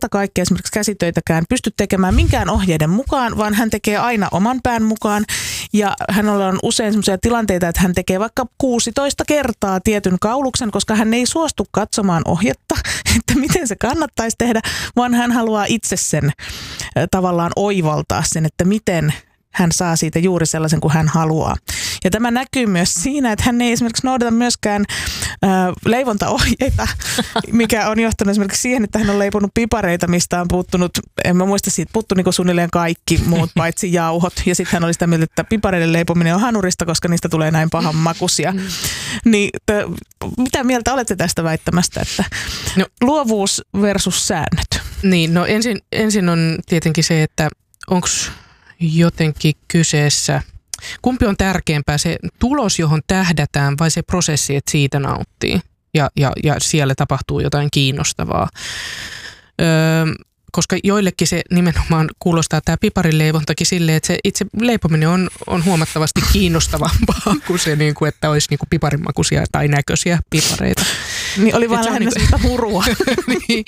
kerta kaikkiaan esimerkiksi käsitöitäkään pysty tekemään minkään ohjeiden mukaan, vaan hän tekee aina oman pään mukaan. Ja hänellä on usein sellaisia tilanteita, että hän tekee vaikka 16 kertaa tietyn kauluksen, koska hän ei suostu katsomaan ohjetta, että miten se kannattaisi tehdä, vaan hän haluaa itse sen tavallaan oivaltaa sen, että miten hän saa siitä juuri sellaisen kuin hän haluaa. Ja tämä näkyy myös siinä, että hän ei esimerkiksi noudata myöskään leivontaohjeita, mikä on johtanut esimerkiksi siihen, että hän on leiponut pipareita, mistä on puuttunut, en mä muista siitä, puuttu niin suunnilleen kaikki muut paitsi jauhot. Ja sitten hän oli sitä mieltä, että pipareiden leipominen on hanurista, koska niistä tulee näin pahan makuisia. Niin, mitä mieltä olette tästä väittämästä, että luovuus versus säännöt? Niin, no ensin on tietenkin se, että onko jotenkin kyseessä, kumpi on tärkeämpää, se tulos, johon tähdätään vai se prosessi, että siitä nauttii ja siellä tapahtuu jotain kiinnostavaa. Koska joillekin se nimenomaan kuulostaa tämä piparinleivontakin silleen, että se itse leipominen on huomattavasti kiinnostavampaa kuin se, että olisi piparinmakuisia tai näköisiä pipareita. Niin oli vaan lähinnä sitä murua. Niin.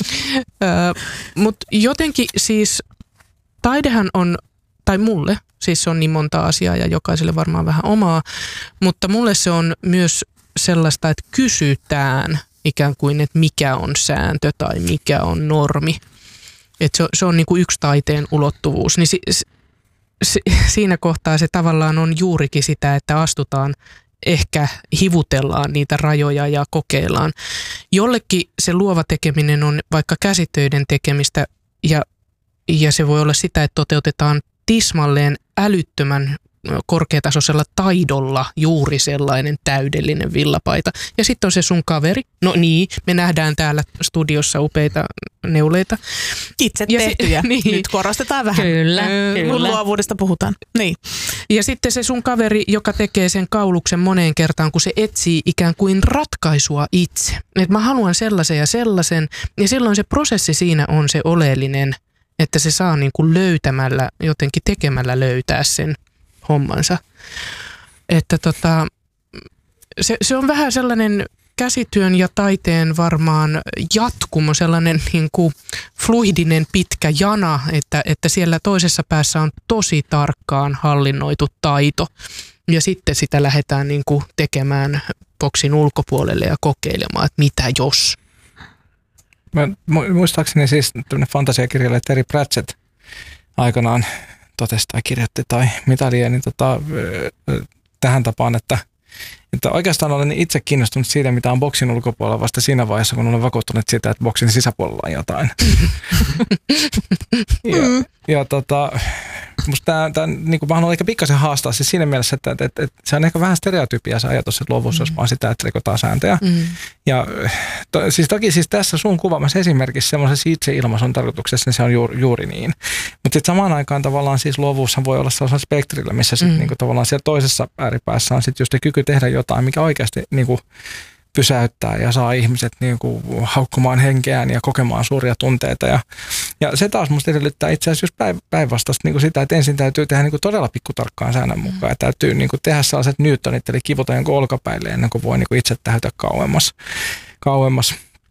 Mutta jotenkin siis taidehan on, tai mulle, siis se on niin monta asiaa ja jokaiselle varmaan vähän omaa, mutta mulle se on myös sellaista, että kysytään ikään kuin, että mikä on sääntö tai mikä on normi. Että se on niin kuin yksi taiteen ulottuvuus. Niin siinä kohtaa se tavallaan on juurikin sitä, että astutaan, ehkä hivutellaan niitä rajoja ja kokeillaan. Jollekin se luova tekeminen on vaikka käsitöiden tekemistä ja se voi olla sitä, että toteutetaan tismalleen älyttömän korkeatasoisella taidolla juuri sellainen täydellinen villapaita. Ja sitten on se sun kaveri. No niin, me nähdään täällä studiossa upeita neuleita. Itse tehtyjä. Niin. Nyt korostetaan vähän. Kyllä. Luovuudesta puhutaan. Niin. Ja sitten se sun kaveri, joka tekee sen kauluksen moneen kertaan, kun se etsii ikään kuin ratkaisua itse. Että mä haluan sellaisen ja sellaisen. Ja silloin se prosessi siinä on se oleellinen, että se saa niin kuin löytämällä, jotenkin tekemällä löytää sen hommansa. Että se on vähän sellainen käsityön ja taiteen varmaan jatkumo, sellainen niin kuin fluidinen pitkä jana, että siellä toisessa päässä on tosi tarkkaan hallinnoitu taito ja sitten sitä lähdetään niin kuin tekemään boksin ulkopuolelle ja kokeilemaan, että mitä jos. Muistaakseni siis tämmöinen fantasiakirjailija Terry Pratchett aikanaan totesi tai kirjoitti tai mitalia, niin tähän tapaan, että oikeastaan olen itse kiinnostunut siitä, mitä on boksin ulkopuolella vasta siinä vaiheessa, kun olen vakuuttunut siitä, että boksin sisäpuolella on jotain. Musta tämä niin kuin mä haluan ehkä pikkasen haastaa siis siinä mielessä, että se on ehkä vähän stereotypia se ajatus, että luovuus olisi vaan sitä, että rikotaan sääntöjä. Ja siis toki siis tässä sun kuvaamassa esimerkissä semmoisessa itseilmaisun tarkoituksessa, niin se on juuri niin. Mutta sitten samaan aikaan tavallaan siis luovuushan voi olla sellaisella spektrillä, missä sitten niin kuin tavallaan siellä toisessa ääripäässä on sitten just se kyky tehdä jotain, mikä oikeasti niin kuin pysäyttää ja saa ihmiset niin kuin haukkumaan henkeään ja kokemaan suuria tunteita. Ja se taas musta edellyttää itse asiassa just päinvastaista niin sitä, että ensin täytyy tehdä niin kuin todella pikkutarkkaan säännön mukaan. Ja täytyy niin kuin tehdä sellaiset Newtonit, eli kivuta jonkun olkapäille ennen kuin voi niin kuin itse tähytä kauemmas.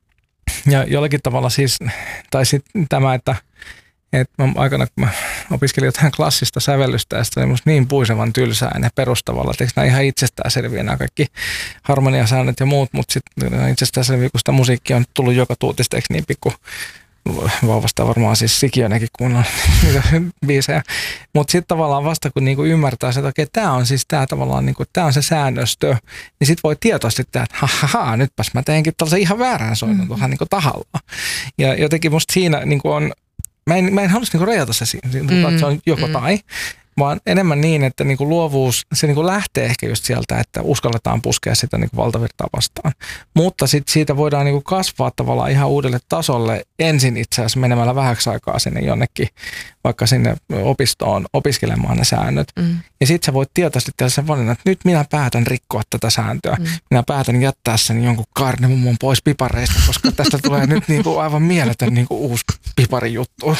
Ja jollakin tavalla siis, tai sitten tämä, että mä aikana, kun mä opiskelin jotain klassista sävellystä, ja se oli musta niin puisevan tylsää ja perustavalla, että nämä ihan itsestäänselviä nämä kaikki harmoniasäännöt ja muut, mutta sitten itsestäänselviä, kun sitä musiikkia on tullut joka tuutisteeksi niin pikku vauvasta varmaan siis sikiönäkin kuunnella niitä biisejä. Mutta sitten tavallaan vasta kun niinku ymmärtää sitä, että okei, tämä on siis tämä tavallaan, niinku, tämä on se säännöstö, niin sitten voi tietoisesti tehdä, että nytpäs mä teenkin tällaisen ihan väärän soinnon tuohon niinku tahalla. Ja jotenkin musta siinä niinku on, mä en halusi niinku rajata se siinä, että se on joko tai, vaan enemmän niin, että niinku luovuus, se niinku lähtee ehkä just sieltä, että uskalletaan puskea sitä niinku valtavirtaa vastaan. Mutta sitten siitä voidaan niinku kasvaa tavallaan ihan uudelle tasolle ensin itse asiassa menemällä vähäksi aikaa sinne jonnekin, vaikka sinne opistoon opiskelemaan ne säännöt. Ja sitten sä voit tietoisesti tehdä sen valinnan, että nyt minä päätän rikkoa tätä sääntöä. Minä päätän jättää sen jonkun kaarnemummon pois pipareista, koska tästä tulee nyt niinku aivan mieletön niinku uusi piparijuttu.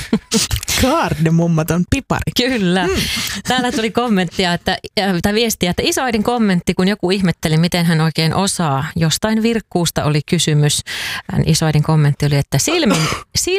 Kaardemummaton pipari. Kyllä. Täällä tuli kommenttia, tai viestiä, että isoäidin kommentti, kun joku ihmetteli, miten hän oikein osaa. Jostain virkkuusta oli kysymys. Isoäidin kommentti oli, että silmin